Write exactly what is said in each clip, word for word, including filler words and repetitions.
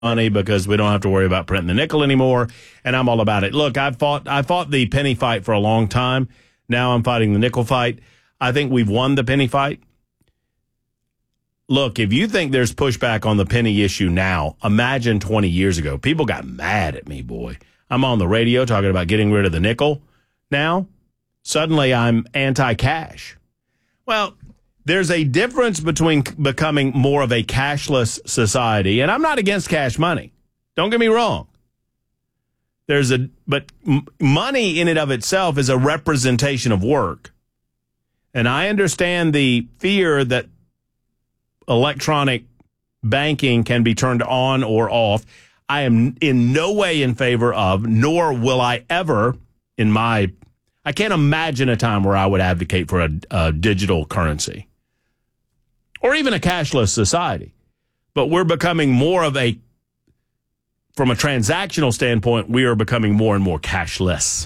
money because we don't have to worry about printing the nickel anymore, and I'm all about it. Look, I fought I fought the penny fight for a long time. Now I'm fighting the nickel fight. I think we've won the penny fight. Look, if you think there's pushback on the penny issue now, imagine twenty years ago. People got mad at me, boy. I'm on the radio talking about getting rid of the nickel. Now, suddenly I'm anti-cash. Well, there's a difference between becoming more of a cashless society, and I'm not against cash money. Don't get me wrong. There's a but m- money in and of itself is a representation of work. And I understand the fear that electronic banking can be turned on or off. I am in no way in favor of, nor will I ever in my I can't imagine a time where I would advocate for a, a digital currency or even a cashless society. But we're becoming more of a, from a transactional standpoint, we are becoming more and more cashless.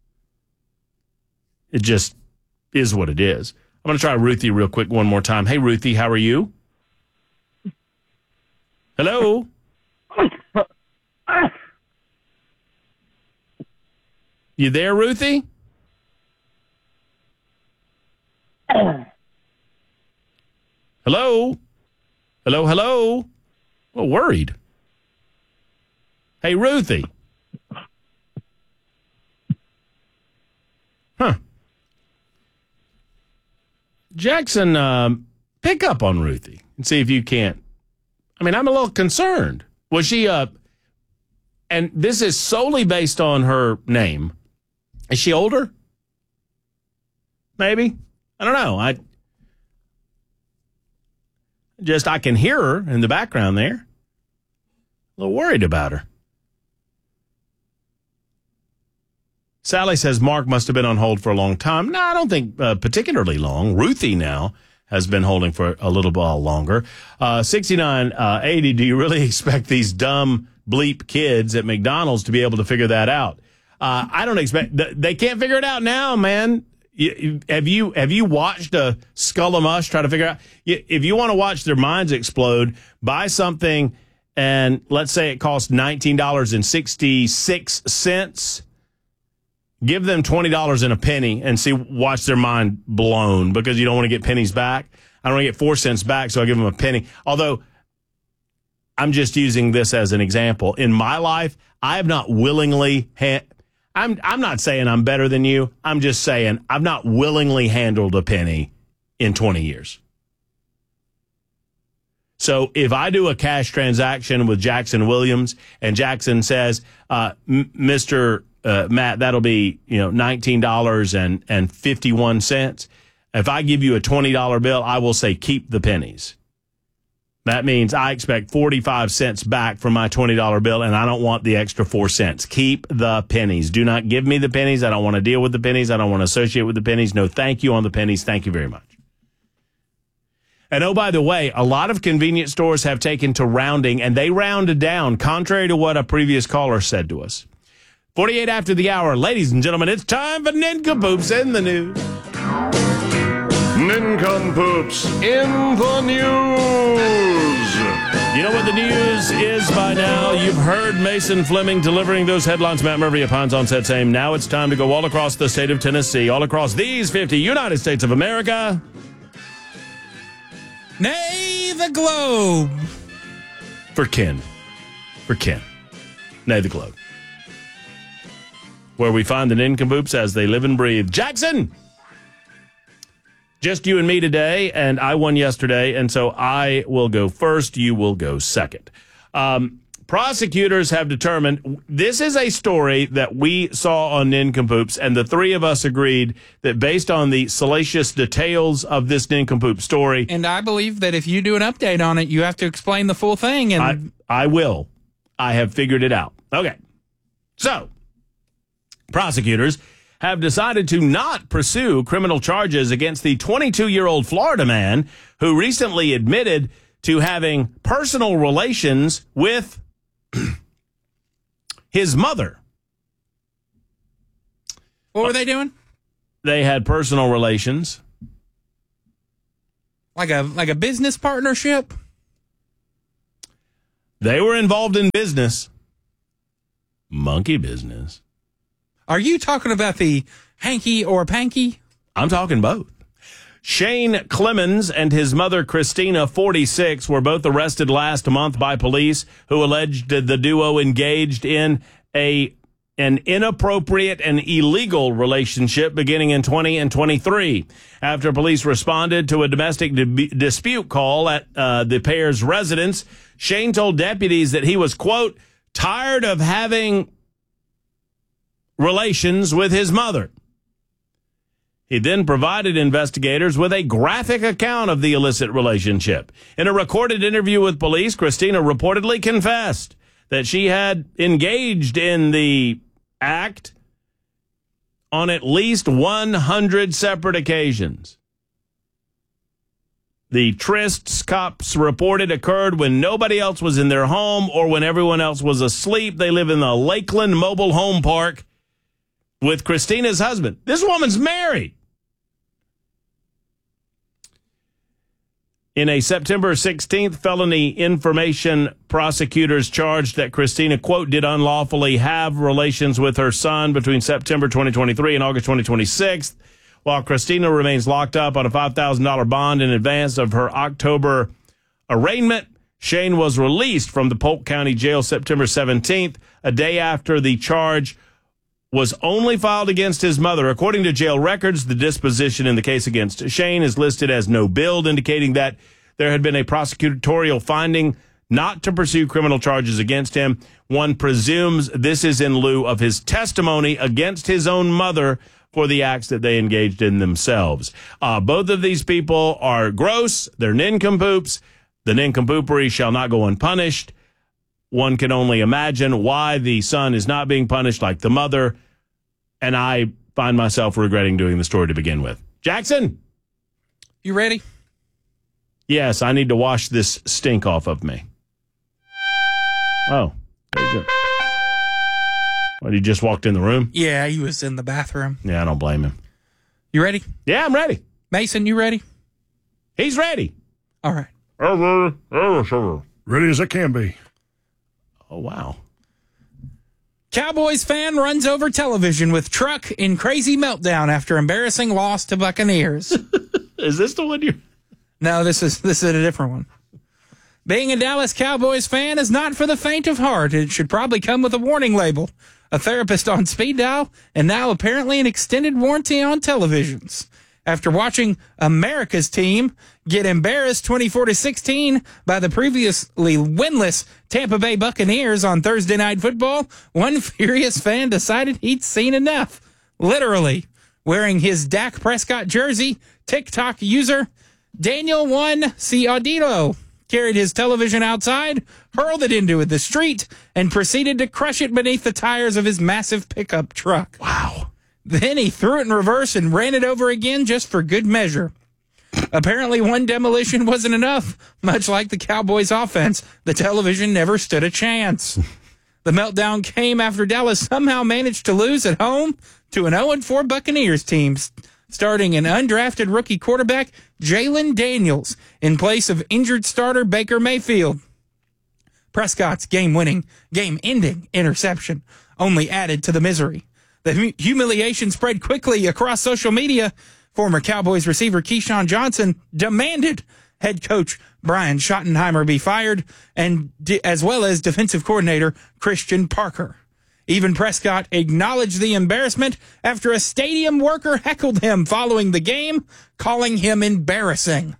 It just is what it is. I'm going to try Ruthie real quick one more time. Hey, Ruthie, how are you? Hello? You there, Ruthie? Hello? Hello, hello? Well, worried. Hey, Ruthie. Huh. Jackson, um, pick up on Ruthie and see if you can't. I mean, I'm a little concerned. Was she, uh, and this is solely based on her name. Is she older? Maybe? I don't know. I just, I can hear her in the background there. A little worried about her. Sally says Mark must have been on hold for a long time. No, I don't think uh, particularly long. Ruthie now has been holding for a little while longer. Uh, sixty-nine eighty, do you really expect these dumb bleep kids at McDonald's to be able to figure that out? Uh, I don't expect, they can't figure it out now, man. You, have you have you watched a Skull of Mush try to figure out? If you want to watch their minds explode, buy something, and let's say it costs nineteen dollars and sixty-six cents. Give them twenty dollars and a penny and see, watch their mind blown, because you don't want to get pennies back. I don't want to get four cents back, so I give them a penny. Although, I'm just using this as an example. In my life, I have not willingly ha- I'm I'm not saying I'm better than you. I'm just saying I've not willingly handled a penny in twenty years. So if I do a cash transaction with Jackson Williams and Jackson says, uh, Mister Uh, Matt, that'll be, you know, nineteen dollars and fifty-one cents. If I give you a twenty dollar bill, I will say keep the pennies. That means I expect forty-five cents back from my twenty dollar bill, and I don't want the extra four cents. Keep the pennies. Do not give me the pennies. I don't want to deal with the pennies. I don't want to associate with the pennies. No, thank you on the pennies. Thank you very much. And oh, by the way, a lot of convenience stores have taken to rounding, and they rounded down, contrary to what a previous caller said to us. forty-eight after the hour. Ladies and gentlemen, it's time for Nincompoops in the News. Nincompoops in the News. You know what the news is by now. You've heard Mason Fleming delivering those headlines. Matt Murphy upon on set same. Now it's time to go all across the state of Tennessee, all across these fifty United States of America. Nay, the globe. For Ken. For Ken. Nay, the globe. Where we find the nincompoops as they live and breathe. Jackson! Just you and me today, and I won yesterday, and so I will go first. You will go second. Um, prosecutors have determined this is a story that we saw on Nincompoops, and the three of us agreed that based on the salacious details of this nincompoop story. And I believe that if you do an update on it, you have to explain the full thing. And I, I will. I have figured it out. Okay. So, prosecutors have decided to not pursue criminal charges against the twenty-two-year-old Florida man who recently admitted to having personal relations with his mother. What were they doing? They had personal relations. Like a like a business partnership? They were involved in business. Monkey business. Are you talking about the hanky or panky? I'm talking both. Shane Clemens and his mother, Christina, forty-six, were both arrested last month by police who alleged the duo engaged in a an inappropriate and illegal relationship beginning in twenty and twenty-three. After police responded to a domestic di- dispute call at uh, the pair's residence, Shane told deputies that he was, quote, tired of having relations with his mother. He then provided investigators with a graphic account of the illicit relationship. In a recorded interview with police, Christina reportedly confessed that she had engaged in the act on at least one hundred separate occasions. The trysts, cops reported, occurred when nobody else was in their home or when everyone else was asleep. They live in the Lakeland Mobile Home Park with Christina's husband. This woman's married. In a September sixteenth felony information, prosecutors charged that Christina, quote, did unlawfully have relations with her son between September twenty twenty-three and August twenty twenty-six, while Christina remains locked up on a five thousand dollars bond in advance of her October arraignment. Shane was released from the Polk County Jail September seventeenth, a day after the charge was only filed against his mother. According to jail records, the disposition in the case against Shane is listed as no billed, indicating that there had been a prosecutorial finding not to pursue criminal charges against him. One presumes this is in lieu of his testimony against his own mother for the acts that they engaged in themselves. Uh, both of these people are gross. They're nincompoops. The nincompoopery shall not go unpunished. One can only imagine why the son is not being punished like the mother, and I find myself regretting doing the story to begin with. Jackson? You ready? Yes, I need to wash this stink off of me. Oh. What, he just walked in the room? Yeah, he was in the bathroom. Yeah, I don't blame him. You ready? Yeah, I'm ready. Mason, you ready? He's ready. All right. Ready as I can be. Oh, wow. Cowboys fan runs over television with truck in crazy meltdown after embarrassing loss to Buccaneers. Is this the one you... No, this is this is a different one. Being a Dallas Cowboys fan is not for the faint of heart. It should probably come with a warning label, a therapist on speed dial, and now apparently an extended warranty on televisions. After watching America's team get embarrassed twenty-four to sixteen by the previously winless Tampa Bay Buccaneers on Thursday Night Football, one furious fan decided he'd seen enough. Literally, wearing his Dak Prescott jersey, TikTok user Daniel one Ciodito carried his television outside, hurled it into the street, and proceeded to crush it beneath the tires of his massive pickup truck. Wow. Then he threw it in reverse and ran it over again just for good measure. Apparently, one demolition wasn't enough. Much like the Cowboys' offense, the television never stood a chance. The meltdown came after Dallas somehow managed to lose at home to an oh and four Buccaneers team, starting an undrafted rookie quarterback, Jalen Daniels, in place of injured starter Baker Mayfield. Prescott's game-winning, game-ending interception only added to the misery. The humiliation spread quickly across social media. Former Cowboys receiver Keyshawn Johnson demanded head coach Brian Schottenheimer be fired, and as well as defensive coordinator Christian Parker. Even Prescott acknowledged the embarrassment after a stadium worker heckled him following the game, calling him embarrassing.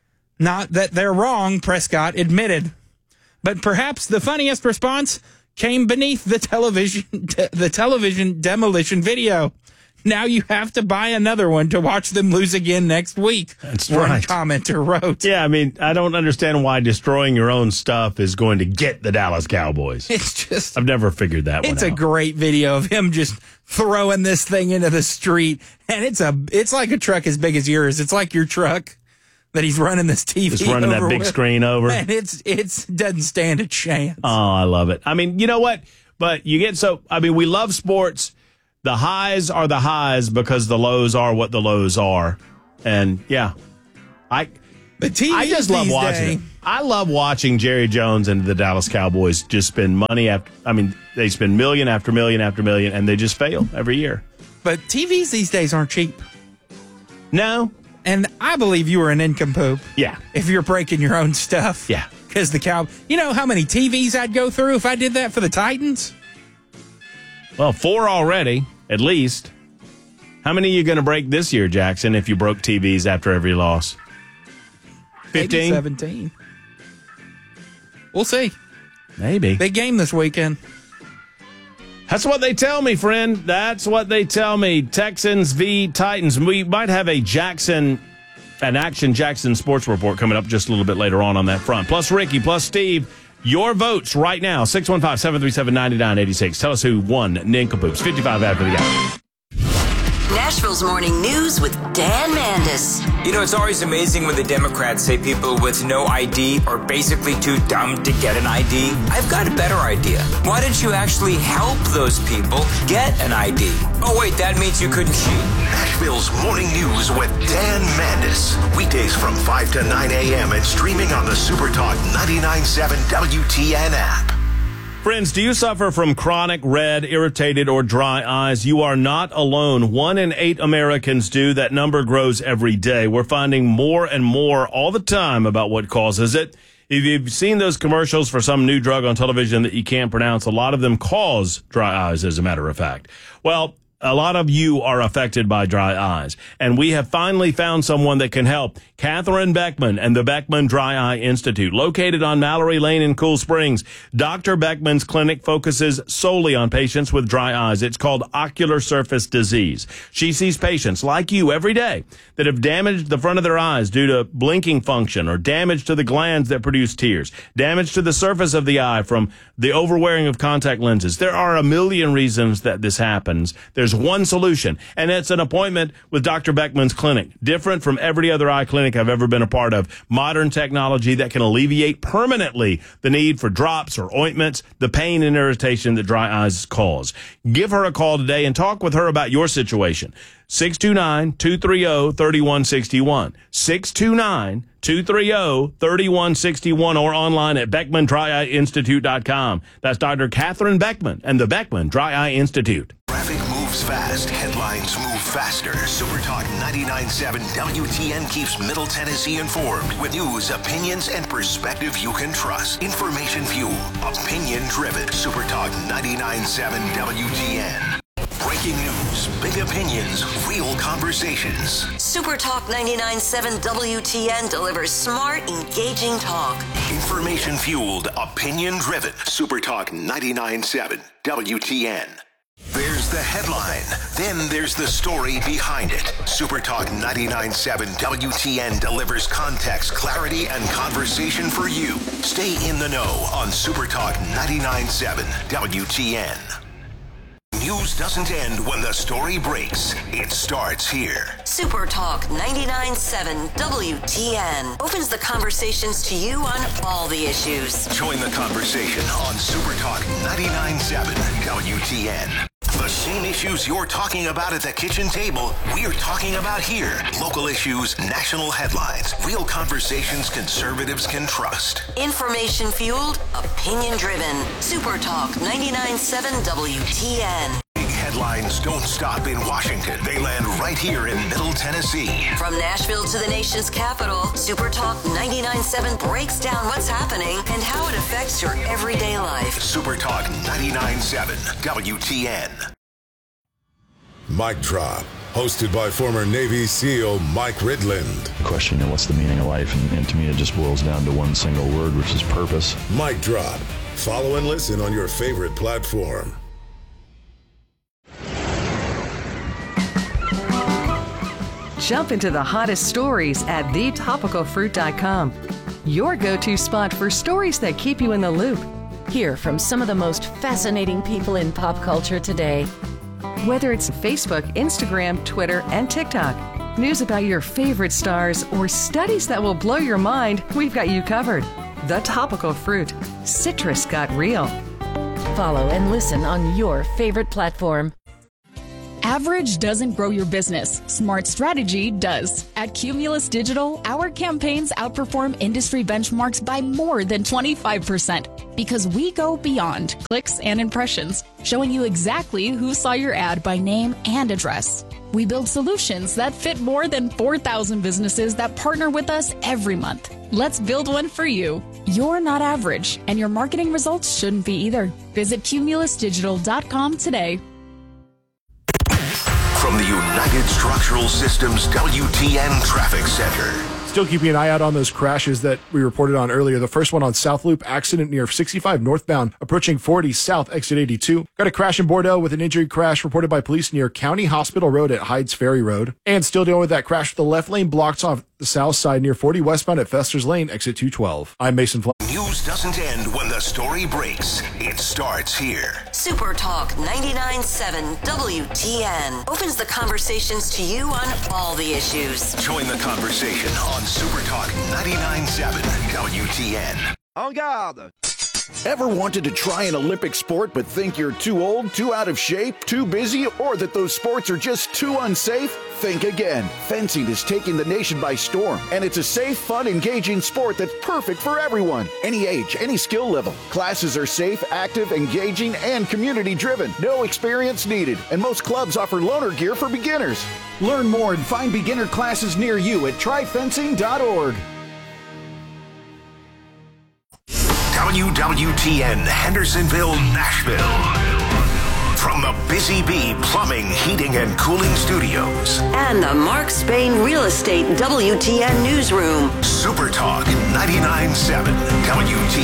Not that they're wrong, Prescott admitted. But perhaps the funniest response came beneath the television the television demolition video. Now you have to buy another one to watch them lose again next week. That's one right. commenter wrote. Yeah, I mean, I don't understand why destroying your own stuff is going to get the Dallas Cowboys. It's just... I've never figured that one out. It's a great video of him just throwing this thing into the street. And it's a it's like a truck as big as yours. It's like your truck that he's running this T V Just running that big with. screen over. And it's it's doesn't stand a chance. Oh, I love it. I mean, you know what? But you get so, I mean, we love sports. The highs are the highs because the lows are what the lows are. And yeah, I, But T V I just love these watching days, it. I love watching Jerry Jones and the Dallas Cowboys just spend money after. I mean, they spend million after million after million, and they just fail every year. But T Vs these days aren't cheap. No. And I believe you were an nincompoop. Yeah. If you're breaking your own stuff. Yeah. Because the cow, you know how many T Vs I'd go through if I did that for the Titans? Well, four already, at least. How many are you going to break this year, Jackson, if you broke T Vs after every loss? fifteen? Maybe seventeen. We'll see. Maybe. Big game this weekend. That's what they tell me, friend. That's what they tell me. Texans v. Titans. We might have a Jackson, an Action Jackson sports report coming up just a little bit later on on that front. Plus Ricky, plus Steve. Your votes right now, six one five, seven three seven, nine nine eight six. Tell us who won Nincompoops. fifty-five after the game. Nashville's Morning News with Dan Mandis. You know, it's always amazing when the Democrats say people with no I D are basically too dumb to get an I D. I've got a better idea. Why don't you actually help those people get an I D? Oh, wait, that means you couldn't cheat. Nashville's Morning News with Dan Mandis. Weekdays from five to nine a.m. and streaming on the SuperTalk ninety-nine point seven W T N app. Friends, do you suffer from chronic red, irritated, or dry eyes? You are not alone. One in eight Americans do. That number grows every day. We're finding more and more all the time about what causes it. If you've seen those commercials for some new drug on television that you can't pronounce, a lot of them cause dry eyes, as a matter of fact. Well, a lot of you are affected by dry eyes, and we have finally found someone that can help. Catherine Beckman and the Beckman Dry Eye Institute, located on Mallory Lane in Cool Springs. Doctor Beckman's clinic focuses solely on patients with dry eyes. It's called ocular surface disease. She sees patients like you every day that have damaged the front of their eyes due to blinking function, or damage to the glands that produce tears, damage to the surface of the eye from the overwearing of contact lenses. There are a million reasons that this happens. There's one solution, and it's an appointment with Doctor Beckman's clinic. Different from every other eye clinic I've ever been a part of. Modern technology that can alleviate permanently the need for drops or ointments, the pain and irritation that dry eyes cause. Give her a call today and talk with her about your situation. six two nine, two three zero, three one six one. six two nine, two three zero, three one six one, or online at beckman dry eye institute dot com. That's Doctor Catherine Beckman and the Beckman Dry Eye Institute. Traffic moves fast. Headlines move faster. SuperTalk ninety-nine point seven W T N keeps Middle Tennessee informed with news, opinions, and perspective you can trust. Information fuel. Opinion driven. SuperTalk ninety-nine point seven W T N. Breaking news, big opinions, real conversations. SuperTalk ninety-nine point seven W T N delivers smart, engaging talk. Information fueled, opinion driven. SuperTalk ninety-nine point seven W T N. There's the headline, then there's the story behind it. SuperTalk ninety-nine point seven W T N delivers context, clarity, and conversation for you. Stay in the know on SuperTalk ninety-nine point seven W T N. News doesn't end when the story breaks. It starts here. SuperTalk ninety-nine point seven W T N opens the conversations to you on all the issues. Join the conversation on SuperTalk ninety-nine point seven W T N. The same issues you're talking about at the kitchen table, we're talking about here. Local issues, national headlines, real conversations conservatives can trust. Information fueled, opinion driven. SuperTalk ninety-nine point seven W T N. Big headlines don't stop in Washington. They land right here in Middle Tennessee. From Nashville to the nation's capital, SuperTalk ninety-nine point seven breaks down what's happening and how it affects your everyday life. SuperTalk ninety-nine point seven W T N. Mic Drop, hosted by former Navy SEAL Mike Ridland. The question, you know, what's the meaning of life? And, and to me, it just boils down to one single word, which is purpose. Mic Drop. Follow and listen on your favorite platform. Jump into the hottest stories at the topical fruit dot com. Your go-to spot for stories that keep you in the loop. Hear from some of the most fascinating people in pop culture today. Whether it's Facebook, Instagram, Twitter, and TikTok, news about your favorite stars, or studies that will blow your mind, we've got you covered. The Topical Fruit. Citrus got real. Follow and listen on your favorite platform. Average doesn't grow your business. Smart strategy does. At Cumulus Digital, our campaigns outperform industry benchmarks by more than twenty-five percent because we go beyond clicks and impressions, showing you exactly who saw your ad by name and address. We build solutions that fit more than four thousand businesses that partner with us every month. Let's build one for you. You're not average, and your marketing results shouldn't be either. Visit cumulus digital dot com today. From the United Structural Systems W T N Traffic Center. Still keeping an eye out on those crashes that we reported on earlier. The first one on South Loop, accident near sixty-five northbound, approaching forty south, exit eighty-two. Got a crash in Bordeaux with an injury crash reported by police near County Hospital Road at Hydes Ferry Road. And still dealing with that crash with the left lane blocked off the south side near forty westbound at Fester's Lane, exit two twelve. I'm Mason Fleming. News doesn't end when the story breaks. It starts here. Super Talk ninety-nine point seven W T N opens the conversations to you on all the issues. Join the conversation on Super Talk ninety-nine point seven W T N. En garde! Ever wanted to try an Olympic sport but think you're too old, too out of shape, too busy, or that those sports are just too unsafe? Think again. Fencing is taking the nation by storm, and it's a safe, fun, engaging sport that's perfect for everyone. Any age, any skill level. Classes are safe, active, engaging, and community-driven. No experience needed, and most clubs offer loaner gear for beginners. Learn more and find beginner classes near you at try fencing dot org. W W T N Hendersonville, Nashville. From the Busy Bee Plumbing, Heating, and Cooling Studios. And the Mark Spain Real Estate W T N Newsroom. Super Talk ninety-nine point seven W T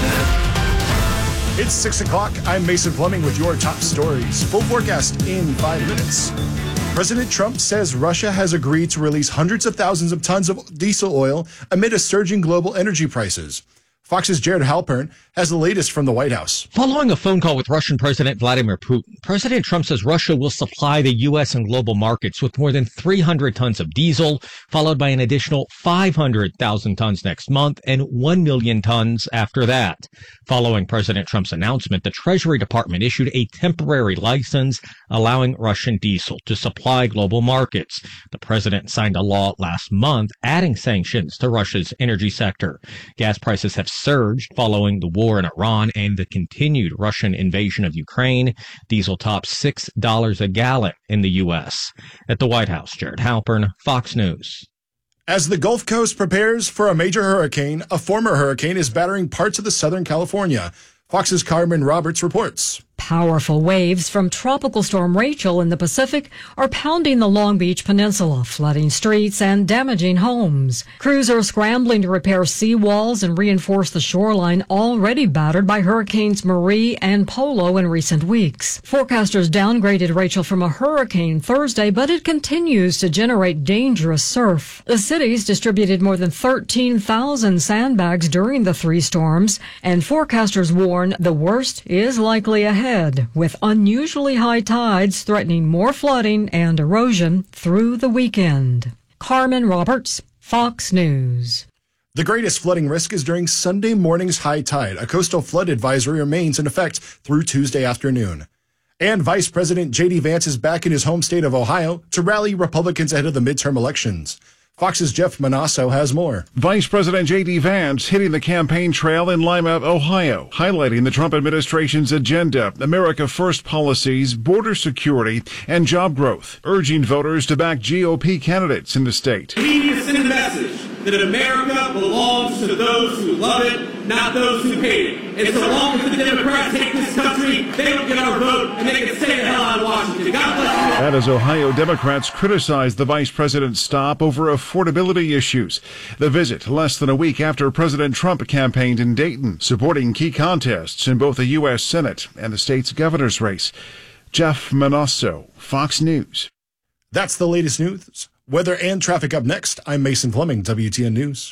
N. It's six o'clock. I'm Mason Fleming with your top stories. Full forecast in five minutes. President Trump says Russia has agreed to release hundreds of thousands of tons of diesel oil amid a surging global energy prices. Fox's Jared Halpern has the latest from the White House. Following a phone call with Russian President Vladimir Putin, President Trump says Russia will supply the U S and global markets with more than three hundred tons of diesel, followed by an additional five hundred thousand tons next month and one million tons after that. Following President Trump's announcement, the Treasury Department issued a temporary license allowing Russian diesel to supply global markets. The president signed a law last month adding sanctions to Russia's energy sector. Gas prices have surged following the war in Iran and the continued Russian invasion of Ukraine. Diesel topped six dollars a gallon in the U S. At the White House, Jared Halpern, Fox News. As the Gulf Coast prepares for a major hurricane, a former hurricane is battering parts of the Southern California. Fox's Carmen Roberts reports. Powerful waves from Tropical Storm Rachel in the Pacific are pounding the Long Beach Peninsula, flooding streets and damaging homes. Crews are scrambling to repair seawalls and reinforce the shoreline already battered by Hurricanes Marie and Polo in recent weeks. Forecasters downgraded Rachel from a hurricane Thursday, but it continues to generate dangerous surf. The cities distributed more than thirteen thousand sandbags during the three storms, and forecasters warn the worst is likely ahead, with unusually high tides threatening more flooding and erosion through the weekend. Carmen Roberts, Fox News. The greatest flooding risk is during Sunday morning's high tide. A coastal flood advisory remains in effect through Tuesday afternoon. And Vice President J D Vance is back in his home state of Ohio to rally Republicans ahead of the midterm elections. Fox's Jeff Manasso has more. Vice President J D Vance hitting the campaign trail in Lima, Ohio, highlighting the Trump administration's agenda, America First policies, border security, and job growth, urging voters to back G O P candidates in the state. We need to send a message that America belongs to those who love it, not those who hate it. And so long as the Democrats take this country, they don't get our vote, and they can stay the hell out of Washington. God bless you. That as Ohio Democrats criticized the vice president's stop over affordability issues. The visit less than a week after President Trump campaigned in Dayton, supporting key contests in both the U S Senate and the state's governor's race. Jeff Manasso, Fox News. That's the latest news. Weather and traffic up next. I'm Mason Fleming, W T N News.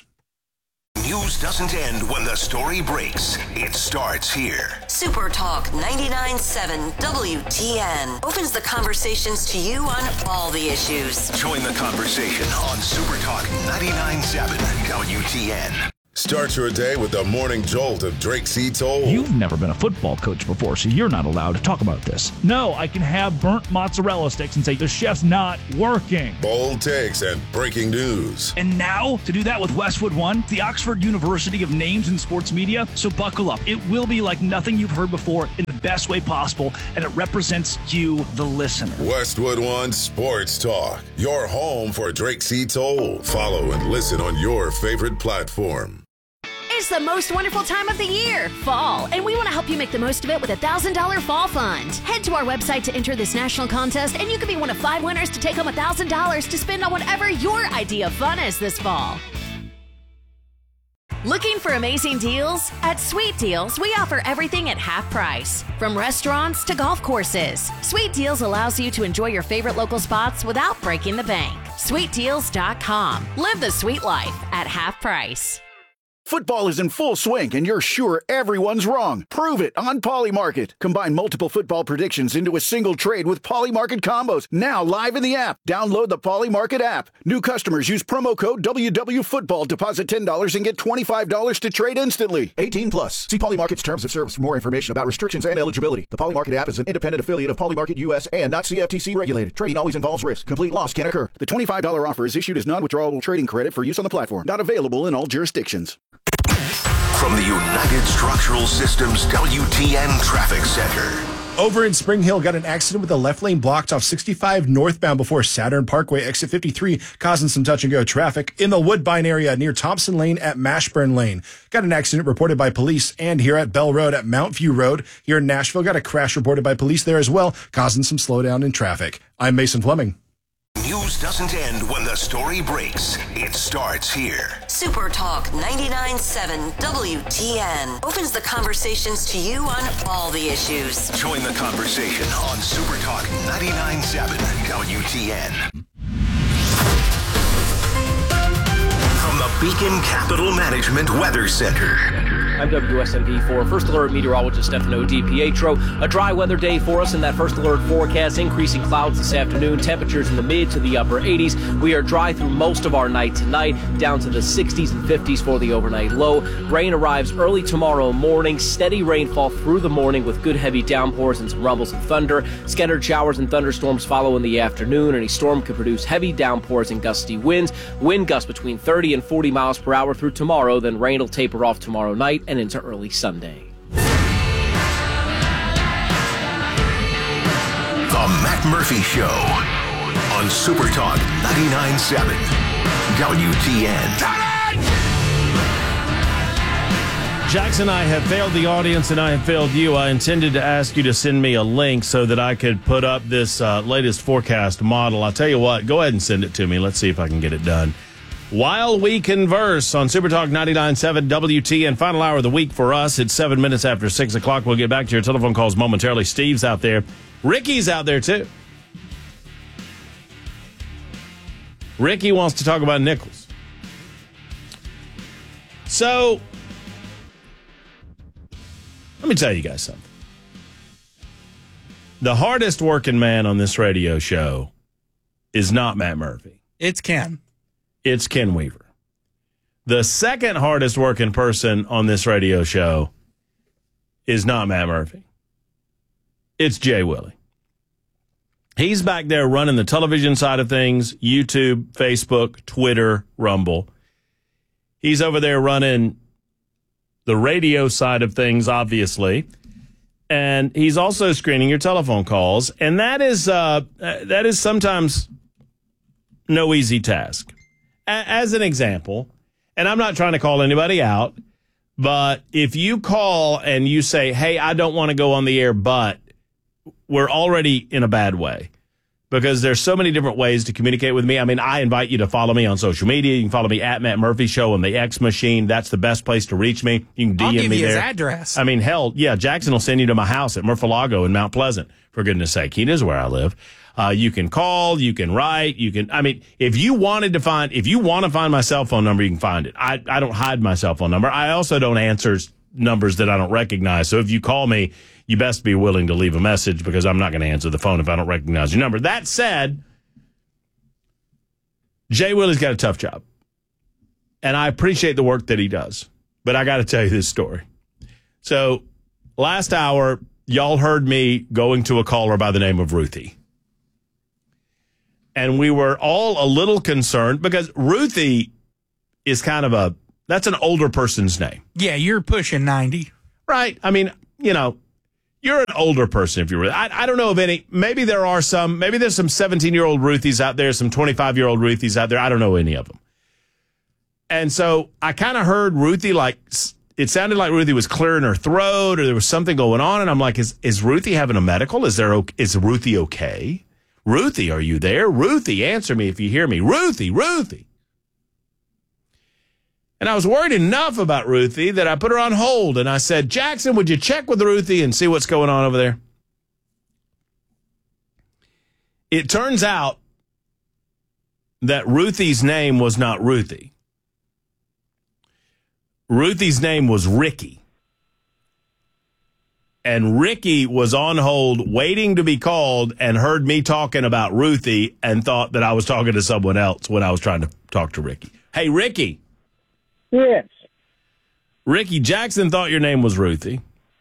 News doesn't end when the story breaks. It starts here. Super Talk ninety-nine point seven W T N opens the conversations to you on all the issues. Join the conversation on Super Talk ninety-nine point seven W T N. Start your day with the morning jolt of Drake C. Toll. You've never been a football coach before, so you're not allowed to talk about this. No, I can have burnt mozzarella sticks and say the chef's not working. Bold takes and breaking news. And now, to do that with Westwood One, the Oxford University of Names in Sports Media. So buckle up. It will be like nothing you've heard before in the best way possible, and it represents you, the listener. Westwood One Sports Talk, your home for Drake C. Toll. Follow and listen on your favorite platform. It's the most wonderful time of the year, fall, and we want to help you make the most of it with a one thousand dollars Fall Fund. Head to our website to enter this national contest, and you can be one of five winners to take home one thousand dollars to spend on whatever your idea of fun is this fall. Looking for amazing deals? At Sweet Deals, we offer everything at half price, from restaurants to golf courses. Sweet Deals allows you to enjoy your favorite local spots without breaking the bank. sweet deals dot com. Live the sweet life at half price. Football is in full swing, and you're sure everyone's wrong. Prove it on Polymarket. Combine multiple football predictions into a single trade with Polymarket combos. Now live in the app. Download the Polymarket app. New customers use promo code W W Football. Deposit ten dollars and get twenty-five dollars to trade instantly. eighteen plus. See Polymarket's terms of service for more information about restrictions and eligibility. The Polymarket app is an independent affiliate of Polymarket U S and not C F T C regulated. Trading always involves risk. Complete loss can occur. The twenty-five dollars offer is issued as non-withdrawable trading credit for use on the platform. Not available in all jurisdictions. From the United Structural Systems W T N Traffic Center. Over in Spring Hill, got an accident with the left lane blocked off sixty-five northbound before Saturn Parkway, exit fifty-three, causing some touch-and-go traffic. In the Woodbine area near Thompson Lane at Mashburn Lane. Got an accident reported by police. And here at Bell Road at Mount View Road, here in Nashville, got a crash reported by police there as well, causing some slowdown in traffic. I'm Mason Fleming. News doesn't end when the story breaks. It starts here. Super Talk ninety-nine point seven W T N opens the conversations to you on all the issues. Join the conversation on Super Talk ninety-nine point seven W T N. From the Beacon Capital Management Weather Center. I'm W S M V for First Alert meteorologist Stefano DiPietro. A dry weather day for us in that First Alert forecast. Increasing clouds this afternoon. Temperatures in the mid to the upper eighties. We are dry through most of our night tonight, down to the sixties and fifties for the overnight low. Rain arrives early tomorrow morning. Steady rainfall through the morning with good heavy downpours and some rumbles and thunder. Scattered showers and thunderstorms follow in the afternoon. Any storm could produce heavy downpours and gusty winds. Wind gusts between thirty and forty miles per hour through tomorrow. Then rain will taper off tomorrow night and into early Sunday. The Matt Murphy Show on Super Talk ninety-nine point seven W T N. Jackson and I have failed the audience, and I have failed you. I intended to ask you to send me a link so that I could put up this uh, latest forecast model. I'll tell you what, go ahead and send it to me. Let's see if I can get it done. While we converse on Super Talk ninety-nine point seven W T N, final hour of the week for us. It's seven minutes after six o'clock. We'll get back to your telephone calls momentarily. Steve's out there. Ricky's out there, too. Ricky wants to talk about nickels. So, let me tell you guys something. The hardest working man on this radio show is not Matt Murphy. It's Ken. It's Ken Weaver. The second hardest working person on this radio show is not Matt Murphy. It's Jay Willie. He's back there running the television side of things, YouTube, Facebook, Twitter, Rumble. He's over there running the radio side of things, obviously. And he's also screening your telephone calls. And that is uh, that is sometimes no easy task. As an example, and I'm not trying to call anybody out, but if you call and you say, hey, I don't want to go on the air, but we're already in a bad way because there's so many different ways to communicate with me. I mean, I invite you to follow me on social media. You can follow me at Matt Murphy Show on the X machine. That's the best place to reach me. You can D M I'll give me you there. His address. I mean, hell, yeah, Jackson will send you to my house at Murphy-Lago in Mount Pleasant, for goodness sake. He knows where I live. Uh, you can call, you can write, you can, I mean, if you wanted to find, if you want to find my cell phone number, you can find it. I, I don't hide my cell phone number. I also don't answer numbers that I don't recognize. So if you call me, you best be willing to leave a message because I'm not going to answer the phone if I don't recognize your number. That said, Jay Willie's got a tough job. and I appreciate the work that he does. But I got to tell you this story. So last hour, y'all heard me going to a caller by the name of Ruthie. And we were all a little concerned because Ruthie is kind of a, that's an older person's name. Yeah, you're pushing ninety. Right. I mean, you know, you're an older person if you're really, I, I don't know of any, maybe there are some, maybe there's some seventeen-year-old Ruthies out there, some twenty-five-year-old Ruthies out there. I don't know any of them. And so I kind of heard Ruthie, like, it sounded like Ruthie was clearing her throat or there was something going on. And I'm like, is, is Ruthie having a medical? Is there, is Ruthie okay? Ruthie, are you there? Ruthie, answer me if you hear me. Ruthie, Ruthie. And I was worried enough about Ruthie that I put her on hold. And I said, Jackson, would you check with Ruthie and see what's going on over there? It turns out that Ruthie's name was not Ruthie. Ruthie's name was Ricky. And Ricky was on hold waiting to be called and heard me talking about Ruthie and thought that I was talking to someone else when I was trying to talk to Ricky. Hey, Ricky. Yes. Ricky, Jackson thought your name was Ruthie.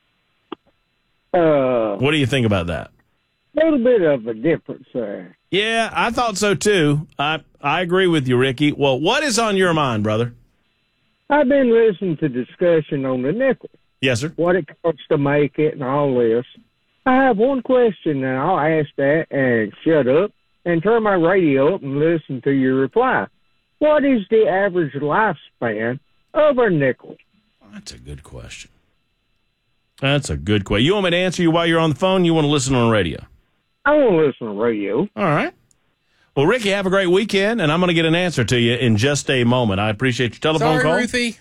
Uh, what do you think about that? A little bit of a difference there. Yeah, I thought so too. I, I agree with you, Ricky. Well, what is on your mind, brother? I've been listening to discussion on the nickel. Yes, sir. What it costs to make it and all this. I have one question, and I'll ask that and shut up and turn my radio up and listen to your reply. What is the average lifespan of a nickel? That's a good question. That's a good question. You want me to answer you while you're on the phone? You want to listen on the radio? I want to listen on the radio. All right. Well, Ricky, have a great weekend, and I'm going to get an answer to you in just a moment. I appreciate your telephone Sorry, call. Ruthie.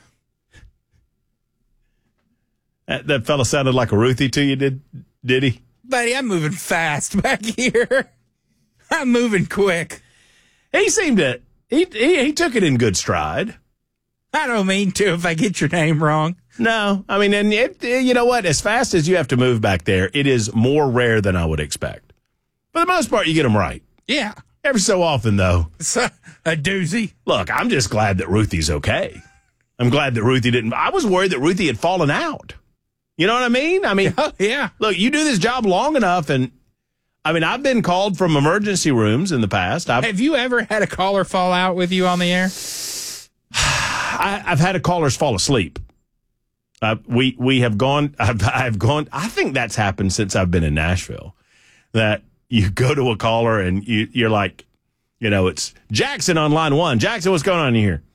That, that fella sounded like a Ruthie to you, did did he? Buddy, I'm moving fast back here. I'm moving quick. He seemed to, he, he, he took it in good stride. I don't mean to if I get your name wrong. No, I mean, and it, you know what? As fast as you have to move back there, it is more rare than I would expect. For the most part, you get them right. Yeah. Every so often, though. It's a, a doozy. Look, I'm just glad that Ruthie's okay. I'm glad that Ruthie didn't. I was worried that Ruthie had fallen out. You know what I mean? I mean, oh, yeah. Look, you do this job long enough, and I mean, I've been called from emergency rooms in the past. I've, Have you ever had a caller fall out with you on the air? I, I've had a callers fall asleep. Uh, we we have gone. I've, I've gone. I think that's happened since I've been in Nashville. That you go to a caller and you, you're like, you know, it's Jackson on line one. Jackson, what's going on here?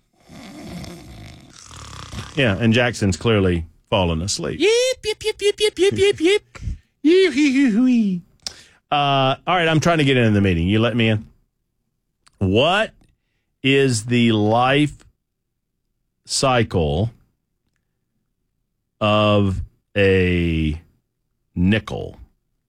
Yeah, and Jackson's clearly fallen asleep. Yip, yip, yip, yip, yip, yip, yip, yip. Yip, yip, yip. Uh, all right, I'm trying to get into the meeting. You let me in? What is the life cycle of a nickel?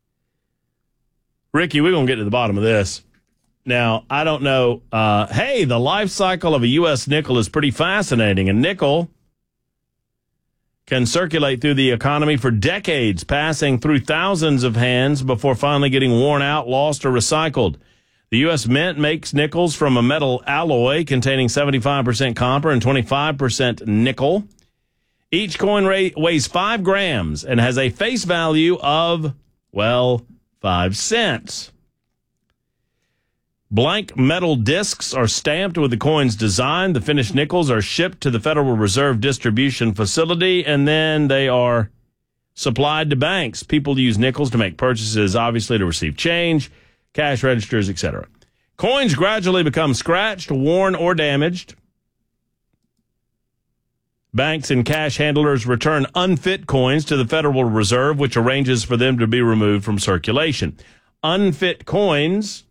Ricky, we're going to get to the bottom of this. Now, I don't know. Uh, hey, the life cycle of a U S nickel is pretty fascinating. A nickel can circulate through the economy for decades, passing through thousands of hands before finally getting worn out, lost, or recycled. The U S Mint makes nickels from a metal alloy containing seventy-five percent copper and twenty-five percent nickel. Each coin weighs five grams and has a face value of, well, five cents. Blank metal discs are stamped with the coin's design. The finished nickels are shipped to the Federal Reserve distribution facility, and then they are supplied to banks. People use nickels to make purchases, obviously to receive change, cash registers, et cetera. Coins gradually become scratched, worn, or damaged. Banks and cash handlers return unfit coins to the Federal Reserve, which arranges for them to be removed from circulation. Unfit coins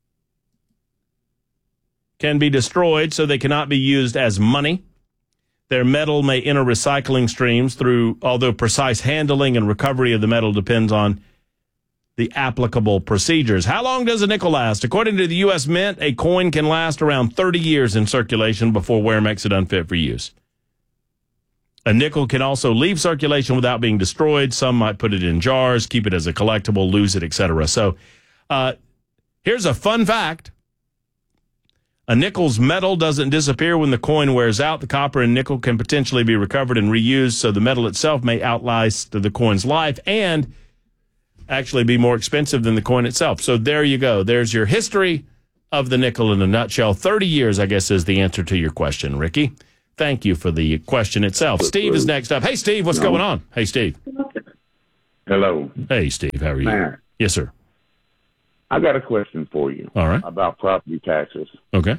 can be destroyed so they cannot be used as money. Their metal may enter recycling streams through, although precise handling and recovery of the metal depends on the applicable procedures. How long does a nickel last? According to the U S Mint, a coin can last around thirty years in circulation before wear makes it unfit for use. A nickel can also leave circulation without being destroyed. Some might put it in jars, keep it as a collectible, lose it, et cetera. So uh, here's a fun fact. A nickel's metal doesn't disappear when the coin wears out. The copper and nickel can potentially be recovered and reused, so the metal itself may outlast the coin's life and actually be more expensive than the coin itself. So there you go. There's your history of the nickel in a nutshell. thirty years, I guess, is the answer to your question, Ricky. Thank you for the question itself. Steve is next up. Hey, Steve, what's going on? Hey, Steve. Hello. Hey, Steve, how are you? Man. Yes, sir. I got a question for you. All right. About property taxes. Okay.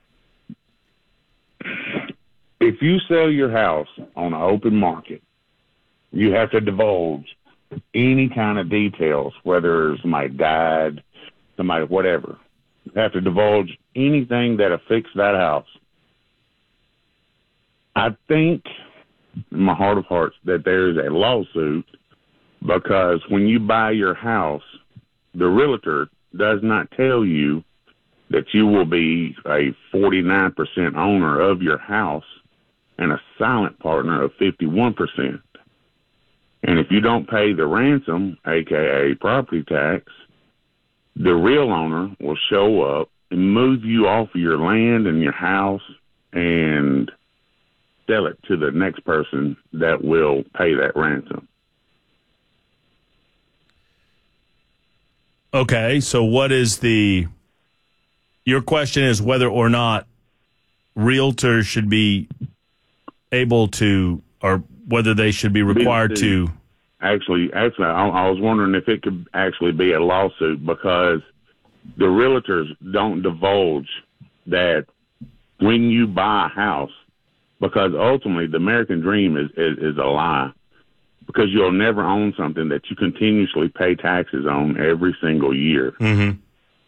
If you sell your house on an open market, you have to divulge any kind of details, whether somebody died, somebody, whatever. You have to divulge anything that affects that house. I think, in my heart of hearts, that there is a lawsuit because when you buy your house, the realtor does not tell you that you will be a forty-nine percent owner of your house and a silent partner of fifty-one percent. And if you don't pay the ransom, a k a property tax, the real owner will show up and move you off of your land and your house and sell it to the next person that will pay that ransom. Okay, so what is the – your question is whether or not realtors should be able to – or whether they should be required to – Actually, actually, I, I was wondering if it could actually be a lawsuit because the realtors don't divulge that when you buy a house, because ultimately the American dream is, is, is a lie. Because you'll never own something that you continuously pay taxes on every single year. Mm-hmm.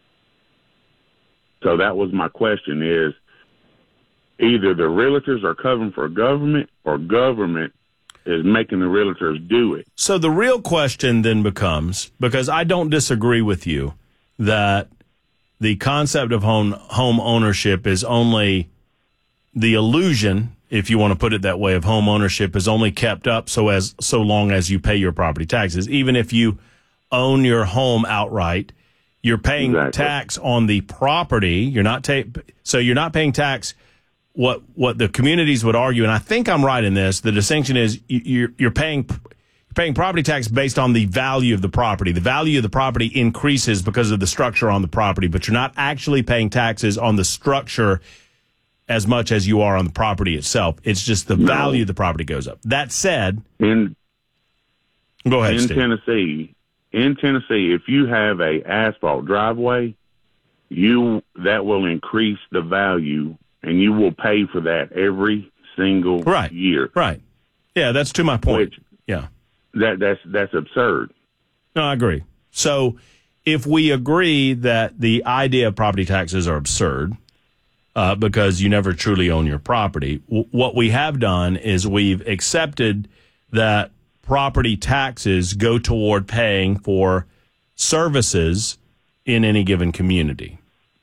So that was my question is either the realtors are covering for government or government is making the realtors do it. So the real question then becomes, because I don't disagree with you, that the concept of home, home ownership is only the illusion, if you want to put it that way, of home ownership is only kept up so as so long as you pay your property taxes. Even if you own your home outright, you're paying exactly. tax on the property. You're not ta- so you're not paying tax. What what the communities would argue, and I think I'm right in this, the distinction is you're you're paying you're paying property tax based on the value of the property. The value of the property increases because of the structure on the property, but you're not actually paying taxes on the structure as much as you are on the property itself. It's just the no. value of the property goes up. That said, in go ahead, in Steve. Tennessee, in Tennessee, if you have a asphalt driveway, you that will increase the value, and you will pay for that every single right. year. Right. Yeah, that's to my point. Which, yeah, that that's that's absurd. No, I agree. So, if we agree that the idea of property taxes are absurd, Uh, because you never truly own your property. W- what we have done is we've accepted that property taxes go toward paying for services in any given community.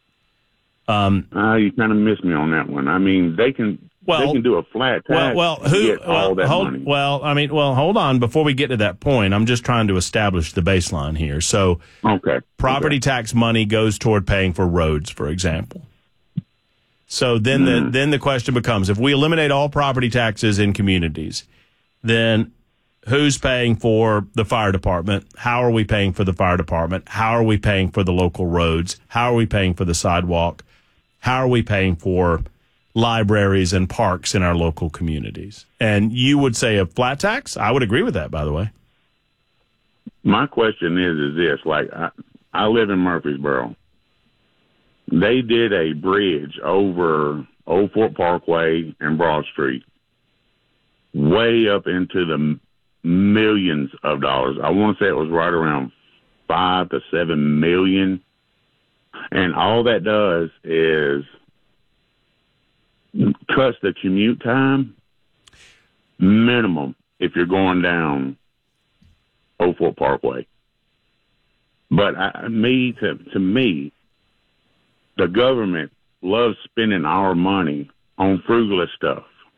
Um, uh, you kind of missed me on that one. I mean, they can well, they can do a flat tax. Well, well, who? And get all well, that hold, money. well, I mean, well, hold on. Before we get to that point, I'm just trying to establish the baseline here. So, okay, property okay. tax money goes toward paying for roads, for example. So then mm. the then the question becomes, if we eliminate all property taxes in communities, then who's paying for the fire department? How are we paying for the fire department? How are we paying for the local roads? How are we paying for the sidewalk? How are we paying for libraries and parks in our local communities? And you would say a flat tax? I would agree with that, by the way. My question is, is this, like, I, I live in Murfreesboro. They did a bridge over Old Fort Parkway and Broad Street, way up into the millions of dollars. I want to say it was right around five to seven million. And all that does is cuts the commute time minimum if you're going down Old Fort Parkway. But I, me, to, to me, the government loves spending our money on frivolous stuff.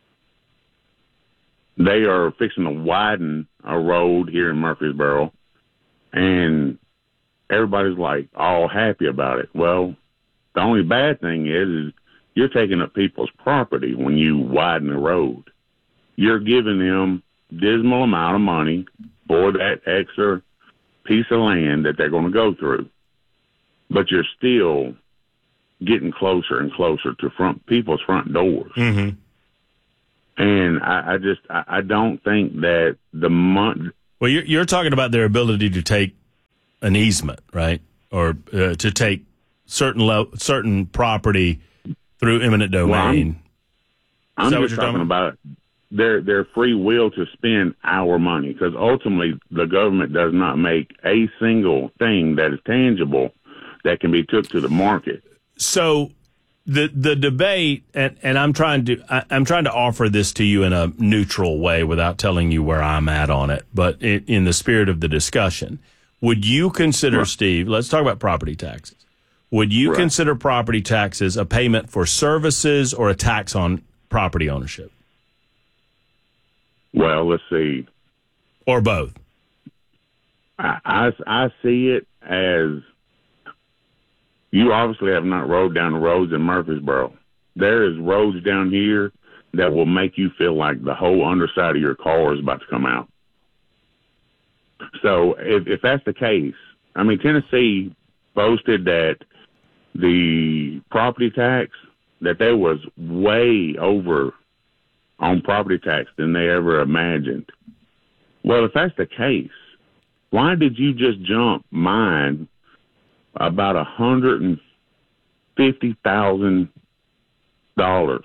They are fixing to widen a road here in Murfreesboro, and everybody's like all happy about it. Well, the only bad thing is, is you're taking up people's property when you widen the road. You're giving them dismal amount of money for that extra piece of land that they're going to go through. But you're still getting closer and closer to front people's front doors. Mm-hmm. And I, I just, I, I don't think that the month. Well, you're, you're talking about their ability to take an easement, right? Or uh, to take certain lo- certain property through eminent domain. Well, I'm, I'm just talking, talking about their their free will to spend our money, because ultimately the government does not make a single thing that is tangible that can be took to the market. So the the debate, and, and I'm trying to I, I'm trying to offer this to you in a neutral way without telling you where I'm at on it, but in, in the spirit of the discussion, would you consider, right. Steve? Let's talk about property taxes. Would you right. consider property taxes a payment for services or a tax on property ownership? Well, let's see. Or both. I, I, I see it as, you obviously have not rode down the roads in Murfreesboro. There is roads down here that will make you feel like the whole underside of your car is about to come out. So if, if that's the case, I mean, Tennessee boasted that the property tax, that there was way over on property tax than they ever imagined. Well, if that's the case, why did you just jump mine about one hundred fifty thousand dollars?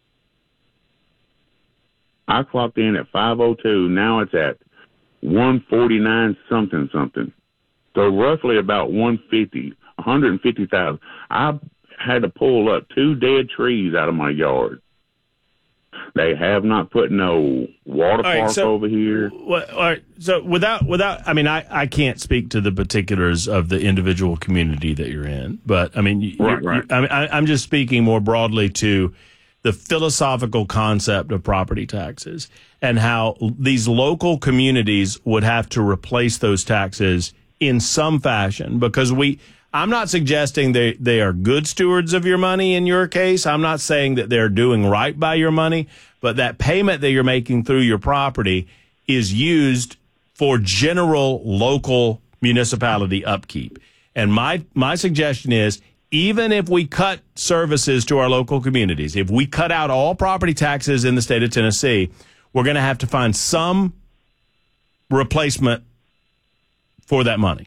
I clocked in at five oh two. Now it's at one forty-nine something something. So roughly about one fifty, one hundred fifty thousand. I had to pull up two dead trees out of my yard. They have not put no water right, park so, over here. Well, all right. So without, without, I mean, I, I can't speak to the particulars of the individual community that you're in, but I mean, you, right, right. I mean, I, I'm just speaking more broadly to the philosophical concept of property taxes and how these local communities would have to replace those taxes in some fashion, because we, I'm not suggesting they, they are good stewards of your money in your case. I'm not saying that they're doing right by your money, but that payment that you're making through your property is used for general local municipality upkeep. And my, my suggestion is, even if we cut services to our local communities, if we cut out all property taxes in the state of Tennessee, we're going to have to find some replacement for that money.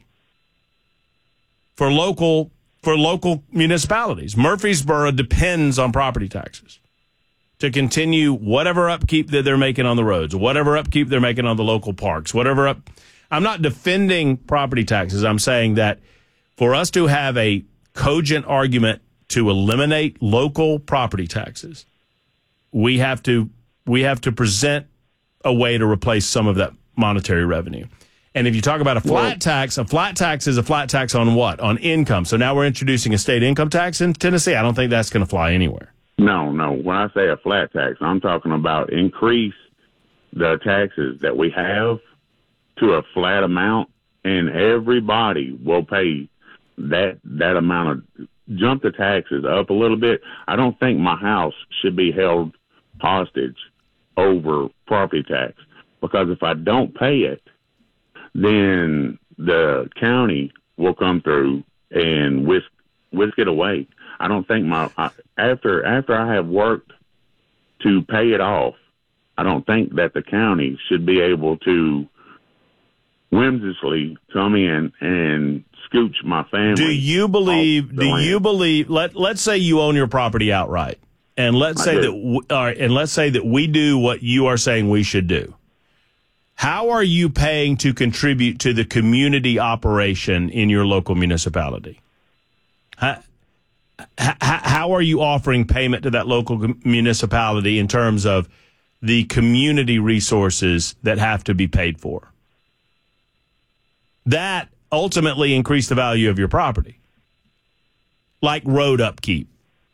For local for local municipalities. Murfreesboro depends on property taxes to continue whatever upkeep that they're making on the roads, whatever upkeep they're making on the local parks, whatever up. I'm not defending property taxes. I'm saying that for us to have a cogent argument to eliminate local property taxes, we have to we have to present a way to replace some of that monetary revenue. And if you talk about a flat well, tax, a flat tax is a flat tax on what? On income. So now we're introducing a state income tax in Tennessee. I don't think that's going to fly anywhere. No, no. When I say a flat tax, I'm talking about increase the taxes that we have to a flat amount, and everybody will pay that that amount of, jump the taxes up a little bit. I don't think my house should be held hostage over property tax, because if I don't pay it, then the county will come through and whisk whisk it away. I don't think my I, after after I have worked to pay it off, I don't think that the county should be able to whimsically come in and scooch my family. Do you believe? Do land. you believe? Let Let's say you own your property outright, and let's I say do. that. W- all right, and let's say that we do what you are saying we should do. How are you paying to contribute to the community operation in your local municipality? How, how, how are you offering payment to that local municipality in terms of the community resources that have to be paid for? That ultimately increase the value of your property, like road upkeep.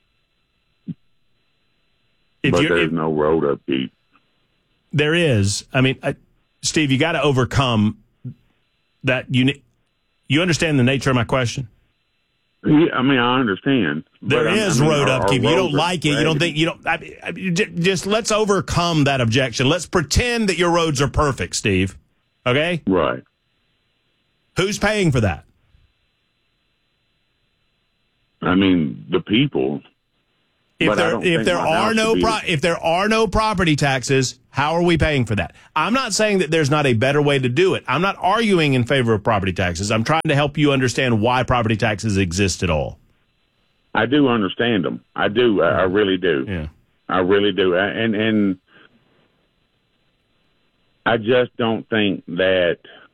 If but you're, there's if, no road upkeep. There is. I mean, I, Steve, you got to overcome that. You you understand the nature of my question? Yeah, I mean, I understand. There but, is I mean, road our, upkeep. our You don't roads are like it. You don't think you don't. I, I, just let's overcome that objection. Let's pretend that your roads are perfect, Steve. Okay? Right. Who's paying for that? I mean, the people. If but I there don't if think there my are house no should be- pro, if there are no property taxes, how are we paying for that? I'm not saying that there's not a better way to do it. I'm not arguing in favor of property taxes. I'm trying to help you understand why property taxes exist at all. I do understand them. I do. I, I really do. Yeah. I really do. I- And and I just don't think that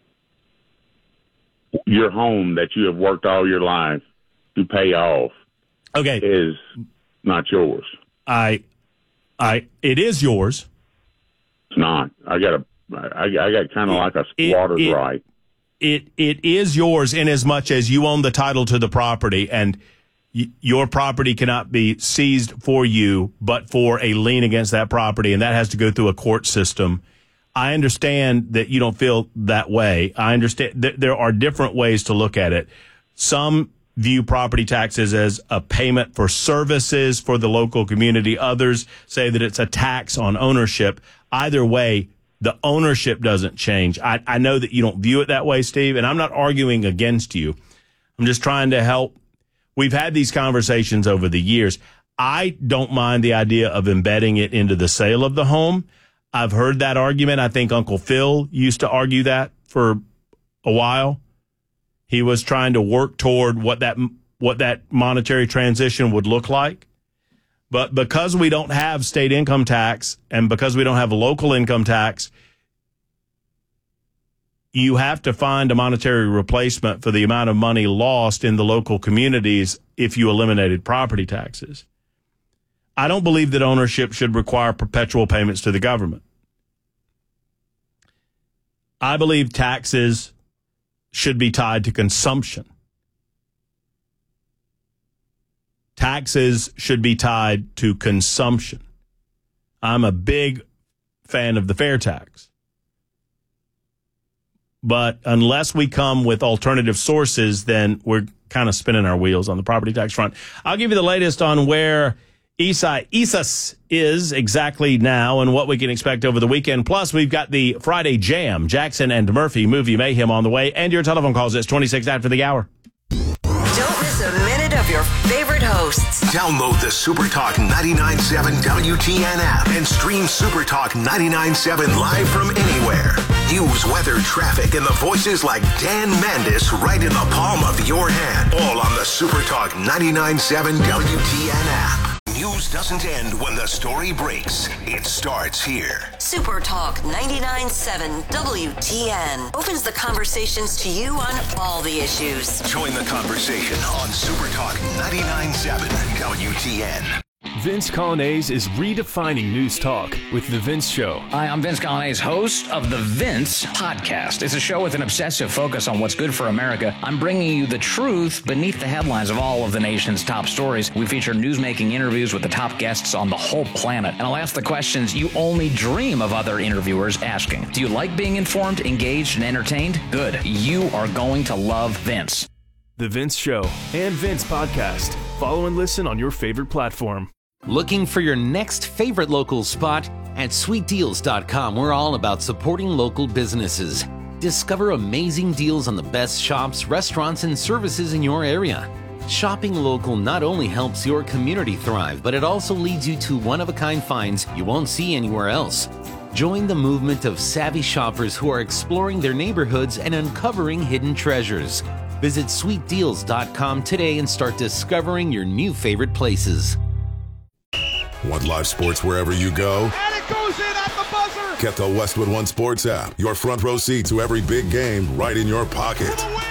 your home that you have worked all your life to pay off okay. is not yours. I, I, it is yours. It's not. I got a. I, I got kind of like a squatter's it, right. It it is yours in as much as you own the title to the property, and y- your property cannot be seized for you, but for a lien against that property, and that has to go through a court system. I understand that you don't feel that way. I understand that there are different ways to look at it. Some view property taxes as a payment for services for the local community. Others say that it's a tax on ownership. Either way, the ownership doesn't change. I, I know that you don't view it that way, Steve, and I'm not arguing against you. I'm just trying to help. We've had these conversations over the years. I don't mind the idea of embedding it into the sale of the home. I've heard that argument. I think Uncle Phil used to argue that for a while. He was trying to work toward what that what that monetary transition would look like. But because we don't have state income tax and because we don't have a local income tax, you have to find a monetary replacement for the amount of money lost in the local communities if you eliminated property taxes. I don't believe that ownership should require perpetual payments to the government. I believe taxes should be tied to consumption. Taxes should be tied to consumption. I'm a big fan of the fair tax. But unless we come with alternative sources, then we're kind of spinning our wheels on the property tax front. I'll give you the latest on where Isai Isas is exactly now and what we can expect over the weekend. Plus, we've got the Friday Jam, Jackson and Murphy Movie Mayhem on the way, and your telephone calls. It's twenty-six after the hour. Don't miss a minute of your favorite hosts. Download the SuperTalk ninety-nine point seven W T N app and stream SuperTalk ninety-nine point seven live from anywhere. News, weather, traffic, and the voices like Dan Mandis right in the palm of your hand. All on the SuperTalk ninety-nine point seven W T N app. News doesn't end when the story breaks. It starts here. Super Talk ninety-nine point seven W T N opens the conversations to you on all the issues. Join the conversation on Super Talk ninety-nine point seven W T N. Vince Colonnese is redefining news talk with The Vince Show. Hi, I'm Vince Colonnese, host of The Vince Podcast. It's a show with an obsessive focus on what's good for America. I'm bringing you the truth beneath the headlines of all of the nation's top stories. We feature newsmaking interviews with the top guests on the whole planet. And I'll ask the questions you only dream of other interviewers asking. Do you like being informed, engaged, and entertained? Good. You are going to love Vince. The Vince Show and Vince Podcast. Follow and listen on your favorite platform. Looking for your next favorite local spot? At sweet deals dot com, we're all about supporting local businesses. Discover amazing deals on the best shops, restaurants, and services in your area. Shopping local not only helps your community thrive, but it also leads you to one-of-a-kind finds you won't see anywhere else. Join the movement of savvy shoppers who are exploring their neighborhoods and uncovering hidden treasures. Visit sweet deals dot com today and start discovering your new favorite places. Want live sports wherever you go? And it goes in at the buzzer! Get the Westwood One Sports app. Your front row seat to every big game right in your pocket.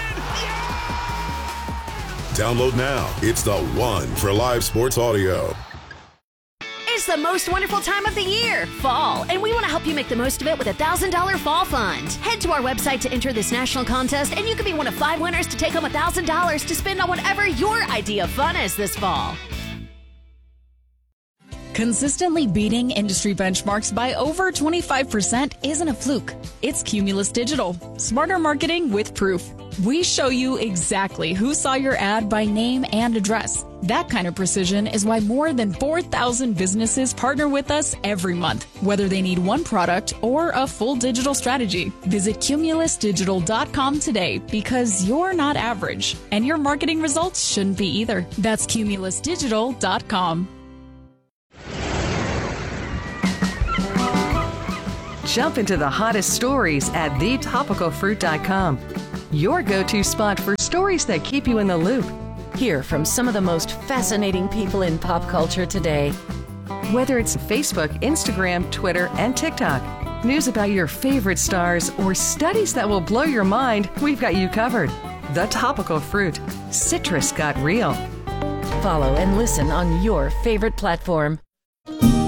Download now. It's the one for live sports audio. It's the most wonderful time of the year, fall, and we want to help you make the most of it with a one thousand dollars Fall Fund. Head to our website to enter this national contest, and you could be one of five winners to take home one thousand dollars to spend on whatever your idea of fun is this fall. Consistently beating industry benchmarks by over twenty-five percent isn't a fluke. It's Cumulus Digital. Smarter marketing with proof. We show you exactly who saw your ad by name and address. That kind of precision is why more than four thousand businesses partner with us every month, whether they need one product or a full digital strategy. Visit cumulus digital dot com today because you're not average, and your marketing results shouldn't be either. That's cumulus digital dot com. Jump into the hottest stories at the topical fruit dot com. Your go-to spot for stories that keep you in the loop. Hear from some of the most fascinating people in pop culture today. Whether it's Facebook, Instagram, Twitter, and TikTok, news about your favorite stars, or studies that will blow your mind, we've got you covered. The Topical Fruit. Citrus got real. Follow and listen on your favorite platform.